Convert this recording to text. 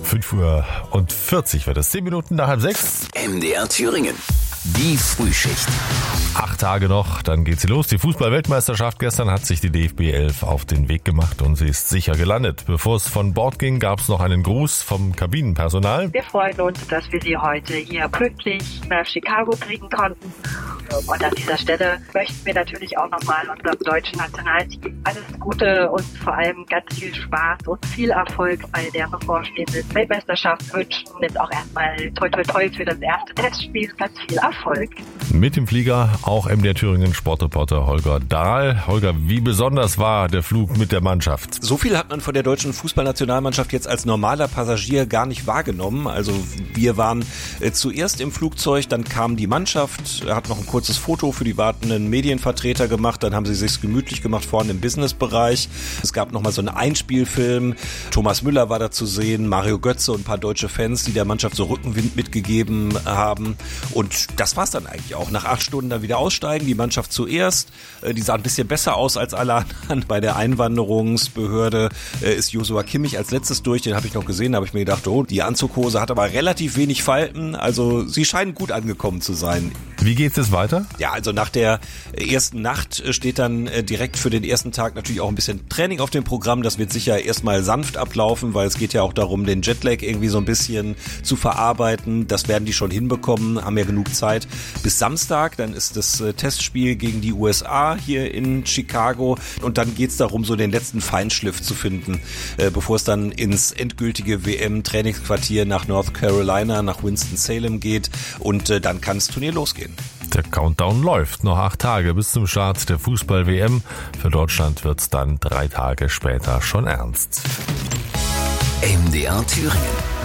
5:40 wird es. 10 Minuten nach 5:30. MDR Thüringen. Die Frühschicht. 8 Tage noch, dann geht sie los. Die Fußball-Weltmeisterschaft. Gestern hat sich die DFB 11 auf den Weg gemacht und sie ist sicher gelandet. Bevor es von Bord ging, gab es noch einen Gruß vom Kabinenpersonal. Wir freuen uns, dass wir Sie heute hier pünktlich nach Chicago kriegen konnten. Und an dieser Stelle möchten wir natürlich auch nochmal unserem deutschen Nationalteam alles Gute und vor allem ganz viel Spaß und viel Erfolg bei der bevorstehenden Weltmeisterschaft wünschen. Jetzt auch erstmal toi toi toi für das erste Testspiel. Ganz viel Erfolg. Mit dem Flieger auch MDR Thüringen Sportreporter Holger Dahl. Holger, wie besonders war der Flug mit der Mannschaft? So viel hat man von der deutschen Fußballnationalmannschaft jetzt als normaler Passagier gar nicht wahrgenommen. Also wir waren zuerst im Flugzeug, dann kam die Mannschaft, hat noch ein kurzes Foto für die wartenden Medienvertreter gemacht, dann haben sie sich's gemütlich gemacht vorne im Businessbereich. Es gab nochmal so einen Einspielfilm. Thomas Müller war da zu sehen, Mario Götze und ein paar deutsche Fans, die der Mannschaft so Rückenwind mitgegeben haben. Und das war's dann eigentlich auch. Nach 8 Stunden dann wieder aussteigen, die Mannschaft zuerst. Die sah ein bisschen besser aus als alle anderen. Bei der Einwanderungsbehörde ist Joshua Kimmich als letztes durch. Den habe ich noch gesehen, da habe ich mir gedacht, oh, die Anzughose hat aber relativ wenig Falten. Also sie scheinen gut angekommen zu sein. Wie geht's jetzt weiter? Ja, also nach der ersten Nacht steht dann direkt für den ersten Tag natürlich auch ein bisschen Training auf dem Programm. Das wird sicher erstmal sanft ablaufen, weil es geht ja auch darum, den Jetlag irgendwie so ein bisschen zu verarbeiten. Das werden die schon hinbekommen, haben ja genug Zeit. Bis Samstag, dann ist das Testspiel gegen die USA hier in Chicago und dann geht's darum, so den letzten Feinschliff zu finden, bevor es dann ins endgültige WM-Trainingsquartier nach North Carolina, nach Winston-Salem geht und dann kann das Turnier losgehen. Der Countdown läuft. Noch 8 Tage bis zum Start der Fußball-WM. Für Deutschland wird's dann 3 Tage später schon ernst. MDR Thüringen.